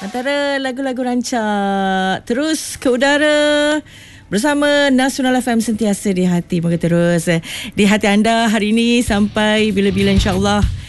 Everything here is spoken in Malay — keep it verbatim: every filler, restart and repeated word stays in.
Antara lagu-lagu rancak terus ke udara bersama Nasional F M, sentiasa di hati. Moga terus di hati anda hari ini sampai bila-bila, insya-Allah.